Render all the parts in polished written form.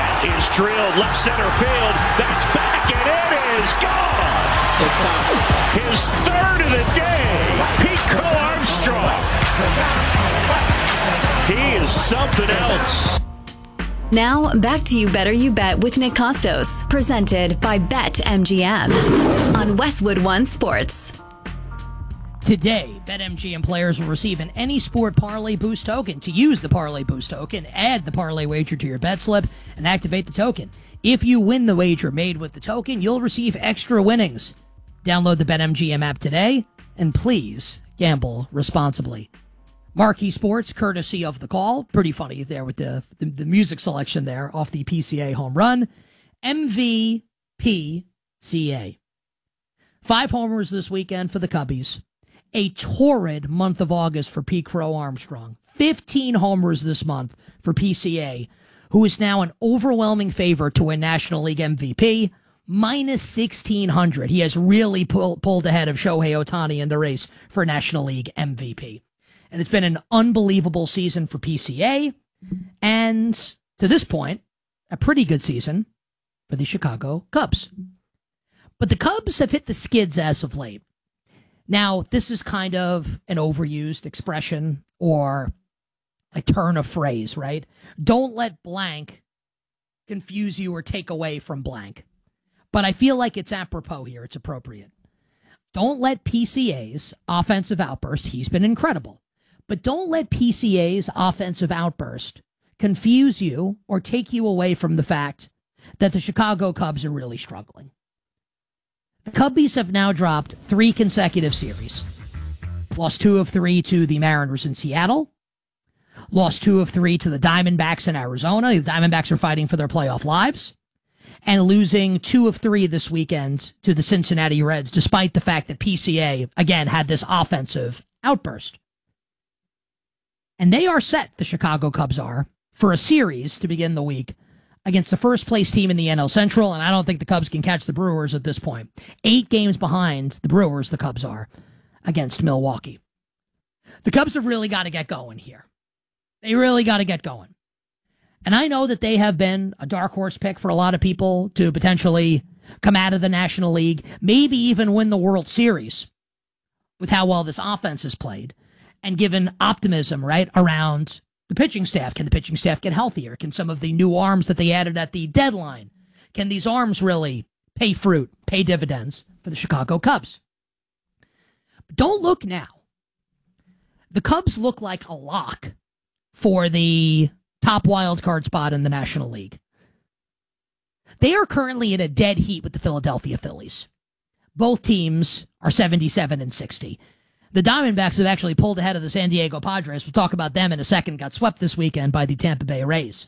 That is drilled left center field. That's back, and it is gone. His third of the day. Pico Armstrong. He is something else. Now, back to You Better You Bet with Nick Costos, presented by BetMGM on Westwood One Sports. Today, BetMGM players will receive an Any Sport Parlay Boost token. To use the Parlay Boost token, add the parlay wager to your bet slip and activate the token. If you win the wager made with the token, you'll receive extra winnings. Download the BetMGM app today, and please gamble responsibly. Marquee Sports, courtesy of The Call. Pretty funny there with the music selection there off the PCA home run. MVPCA. 5 homers this weekend for the Cubbies. A torrid month of August for Pete Crow Armstrong. 15 homers this month for PCA, who is now an overwhelming favorite to win National League MVP. Minus 1,600. He has really pulled ahead of Shohei Ohtani in the race for National League MVP. And it's been an unbelievable season for PCA. And to this point, a pretty good season for the Chicago Cubs. But the Cubs have hit the skids as of late. Now, this is kind of an overused expression or a turn of phrase, right? Don't let blank confuse you or take away from blank. But I feel like it's apropos here. It's appropriate. Don't let PCA's offensive outburst, he's been incredible, but don't let PCA's offensive outburst confuse you or take you away from the fact that the Chicago Cubs are really struggling. The Cubbies have now dropped 3 consecutive series. Lost 2 of 3 to the Mariners in Seattle. Lost 2 of 3 to the Diamondbacks in Arizona. The Diamondbacks are fighting for their playoff lives. And losing 2 of 3 this weekend to the Cincinnati Reds, despite the fact that PCA, again, had this offensive outburst. And they are set, the Chicago Cubs are, for a series to begin the week against the first-place team in the NL Central, and I don't think the Cubs can catch the Brewers at this point. 8 games behind the Brewers, the Cubs are, against Milwaukee. The Cubs have really got to get going here. They really got to get going. And I know that they have been a dark horse pick for a lot of people to potentially come out of the National League, maybe even win the World Series with how well this offense is played, and given optimism, right, around the pitching staff. Can the pitching staff get healthier? Can some of the new arms that they added at the deadline, can these arms really pay fruit, pay dividends for the Chicago Cubs? But don't look now. The Cubs look like a lock for the top wild card spot in the National League. They are currently in a dead heat with the Philadelphia Phillies. Both teams are 77 and 60. The Diamondbacks have actually pulled ahead of the San Diego Padres. We'll talk about them in a second. Got swept this weekend by the Tampa Bay Rays.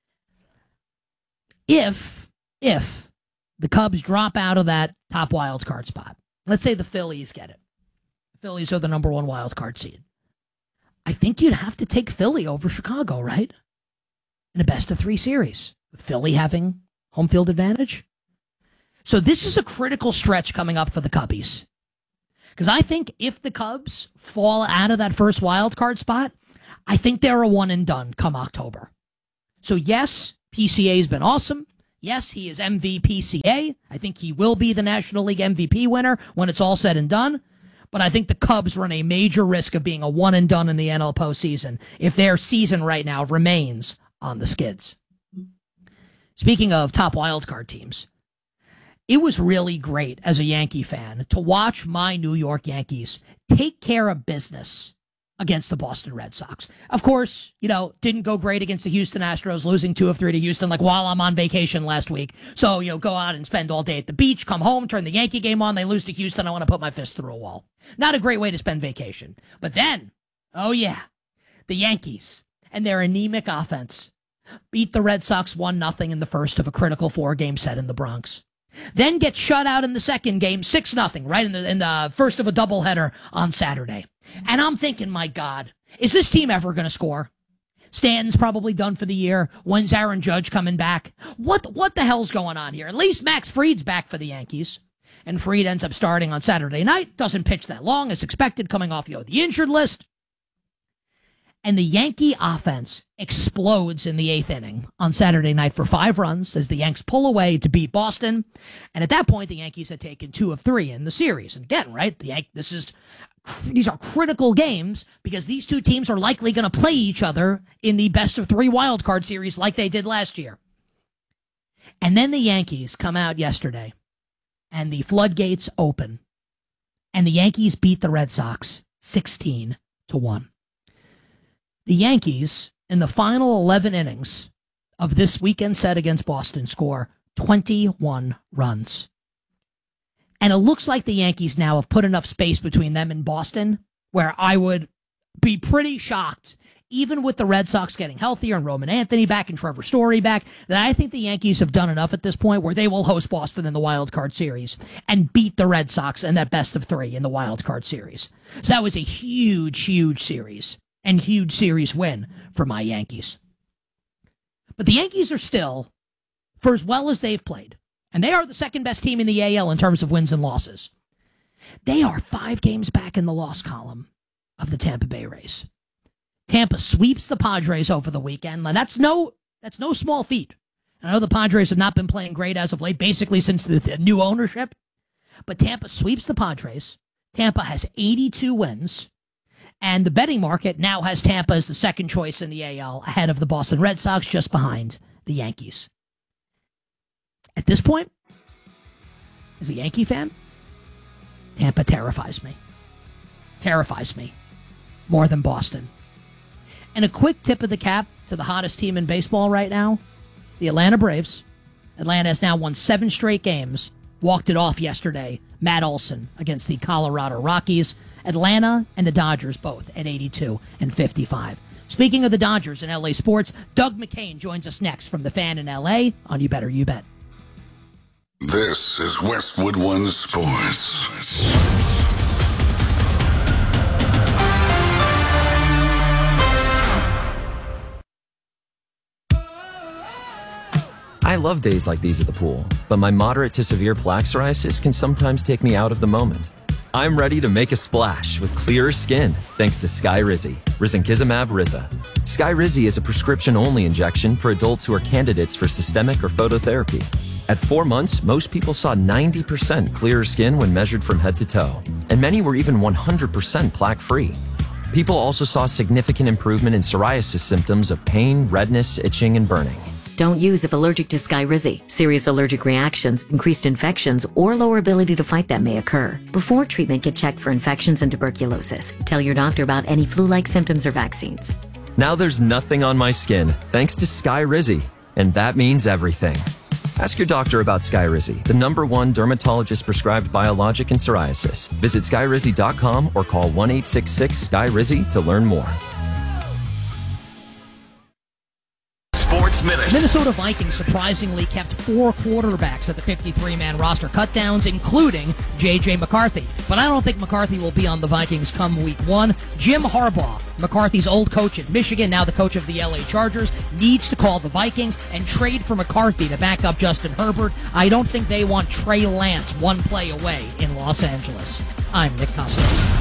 If the Cubs drop out of that top wild card spot, let's say the Phillies get it. The Phillies are the number 1 wild card seed. I think you'd have to take Philly over Chicago, right? In a best-of-3 series, with Philly having home field advantage. So this is a critical stretch coming up for the Cubbies. Because I think if the Cubs fall out of that first wild card spot, I think they're a one and done come October. So yes, PCA's been awesome. Yes, he is MVPCA. I think he will be the National League MVP winner when it's all said and done. But I think the Cubs run a major risk of being a one and done in the NL postseason if their season right now remains on the skids. Speaking of top wildcard teams, it was really great as a Yankee fan to watch my New York Yankees take care of business against the Boston Red Sox. Of course, didn't go great against the Houston Astros, losing 2 of 3 to Houston, like while I'm on vacation last week. So, go out and spend all day at the beach, come home, turn the Yankee game on, they lose to Houston, I want to put my fist through a wall. Not a great way to spend vacation. But then, oh yeah, the Yankees and their anemic offense beat the Red Sox 1-0 in the first of a critical 4-game set in the Bronx. Then get shut out in the second game, 6-0, right in the first of a doubleheader on Saturday. And I'm thinking, my God, is this team ever going to score? Stanton's probably done for the year. When's Aaron Judge coming back? What the hell's going on here? At least Max Fried's back for the Yankees. And Fried ends up starting on Saturday night. Doesn't pitch that long as expected, coming off the injured list. And the Yankee offense explodes in the 8th inning on Saturday night for 5 runs as the Yanks pull away to beat Boston. And at that point, the Yankees had taken 2 of 3 in the series. And again, right, these are critical games because these two teams are likely going to play each other in the best of 3 wild card series like they did last year. And then the Yankees come out yesterday and the floodgates open and the Yankees beat the Red Sox 16-1. The Yankees, in the final 11 innings of this weekend set against Boston, score 21 runs. And it looks like the Yankees now have put enough space between them and Boston where I would be pretty shocked, even with the Red Sox getting healthier and Roman Anthony back and Trevor Story back, that I think the Yankees have done enough at this point where they will host Boston in the wild card series and beat the Red Sox in that best of 3 in the wild card series. So that was a huge, huge series. And huge series win for my Yankees. But the Yankees are still, for as well as they've played, and they are the second best team in the AL in terms of wins and losses, they are 5 games back in the loss column of the Tampa Bay Rays. Tampa sweeps the Padres over the weekend, and that's no small feat. I know the Padres have not been playing great as of late, basically since the new ownership, but Tampa sweeps the Padres. Tampa has 82 wins. And the betting market now has Tampa as the second choice in the AL ahead of the Boston Red Sox, just behind the Yankees. At this point, as a Yankee fan, Tampa terrifies me. Terrifies me more than Boston. And a quick tip of the cap to the hottest team in baseball right now, the Atlanta Braves. Atlanta has now won 7 straight games, walked it off yesterday. Matt Olson against the Colorado Rockies. Atlanta and the Dodgers both at 82 and 55. Speaking of the Dodgers in LA sports, Doug McCain joins us next from the Fan in LA on You Better You Bet. This is Westwood One Sports. I love days like these at the pool, but my moderate to severe plaque psoriasis can sometimes take me out of the moment. I'm ready to make a splash with clearer skin thanks to Skyrizi, risankizumab Riza. Skyrizi is a prescription-only injection for adults who are candidates for systemic or phototherapy. At 4 months, most people saw 90% clearer skin when measured from head to toe, and many were even 100% plaque-free. People also saw significant improvement in psoriasis symptoms of pain, redness, itching, and burning. Don't use if allergic to Skyrizi. Serious allergic reactions, increased infections, or lower ability to fight them may occur. Before treatment, get checked for infections and tuberculosis. Tell your doctor about any flu-like symptoms or vaccines. Now there's nothing on my skin thanks to Skyrizi, and that means everything. Ask your doctor about Skyrizi, the #1 dermatologist-prescribed biologic in psoriasis. Visit Skyrizi.com or call 1-866-SKYRIZI to learn more. Sports Minute. Minnesota Vikings surprisingly kept 4 quarterbacks at the 53-man roster cutdowns, including J.J. McCarthy. But I don't think McCarthy will be on the Vikings come week 1. Jim Harbaugh, McCarthy's old coach at Michigan, now the coach of the L.A. Chargers, needs to call the Vikings and trade for McCarthy to back up Justin Herbert. I don't think they want Trey Lance one play away in Los Angeles. I'm Nick Costos.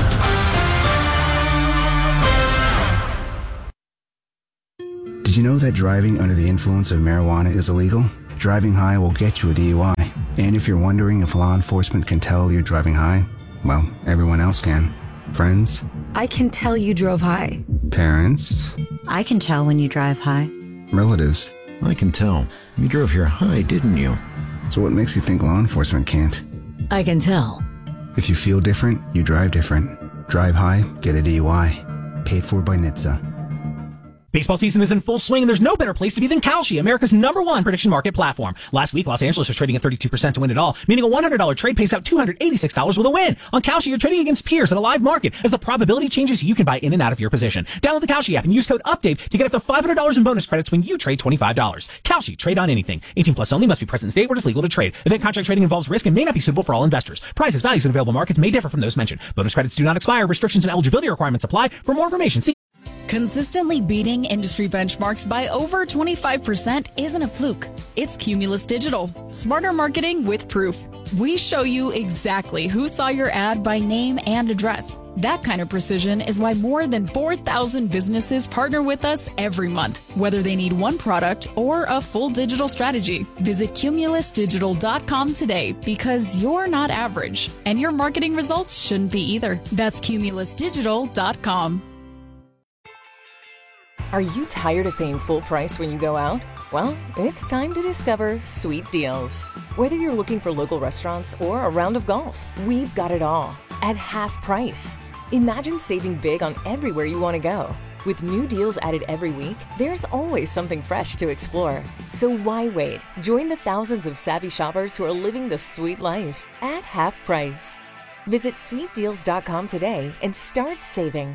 Did you know that driving under the influence of marijuana is illegal? Driving high will get you a DUI. And if you're wondering if law enforcement can tell you're driving high, well, everyone else can. Friends? I can tell you drove high. Parents? I can tell when you drive high. Relatives? I can tell. You drove here high, didn't you? So what makes you think law enforcement can't? I can tell. If you feel different, you drive different. Drive high, get a DUI. Paid for by NHTSA. Baseball season is in full swing, and there's no better place to be than Kalshi, America's #1 prediction market platform. Last week, Los Angeles was trading at 32% to win it all, meaning a $100 trade pays out $286 with a win. On Kalshi, you're trading against peers at a live market. As the probability changes, you can buy in and out of your position. Download the Kalshi app and use code UPDATE to get up to $500 in bonus credits when you trade $25. Kalshi, trade on anything. 18 plus only, must be present in state where it's legal to trade. Event contract trading involves risk and may not be suitable for all investors. Prices, values, and available markets may differ from those mentioned. Bonus credits do not expire. Restrictions and eligibility requirements apply. For more information, see Consistently beating industry benchmarks by over 25% isn't a fluke. It's Cumulus Digital. Smarter marketing with proof. We show you exactly who saw your ad by name and address. That kind of precision is why more than 4,000 businesses partner with us every month, whether they need one product or a full digital strategy. Visit cumulusdigital.com today because you're not average, and your marketing results shouldn't be either. That's cumulusdigital.com. Are you tired of paying full price when you go out? Well, it's time to discover Sweet Deals. Whether you're looking for local restaurants or a round of golf, we've got it all at half price. Imagine saving big on everywhere you want to go. With new deals added every week, there's always something fresh to explore. So why wait? Join the thousands of savvy shoppers who are living the sweet life at half price. Visit sweetdeals.com today and start saving.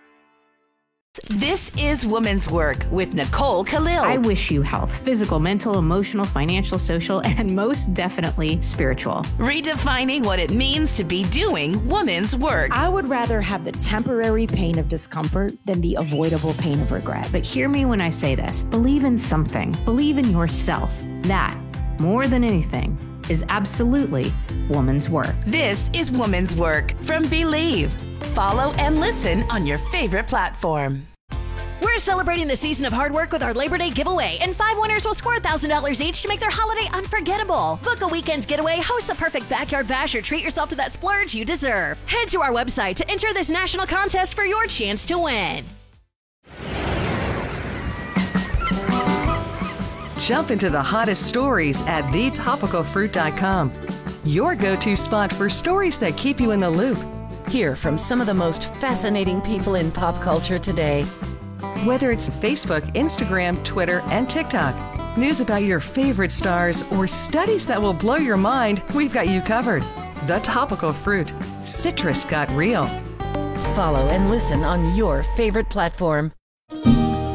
This is Women's Work with Nicole Khalil. I wish you health, physical, mental, emotional, financial, social, and most definitely spiritual. Redefining what it means to be doing women's work. I would rather have the temporary pain of discomfort than the avoidable pain of regret. But hear me when I say this. Believe in something. Believe in yourself. That, more than anything, is absolutely woman's work. This is Woman's Work from Believe. Follow and listen on your favorite platform. We're celebrating the season of hard work with our Labor Day giveaway, and 5 winners will score $1,000 each to make their holiday unforgettable. Book a weekend getaway, host the perfect backyard bash, or treat yourself to that splurge you deserve. Head to our website to enter this national contest for your chance to win. Jump into the hottest stories at thetopicalfruit.com. Your go-to spot for stories that keep you in the loop. Hear from some of the most fascinating people in pop culture today. Whether it's Facebook, Instagram, Twitter, and TikTok, news about your favorite stars, or studies that will blow your mind, we've got you covered. The Topical Fruit. Citrus got real. Follow and listen on your favorite platform.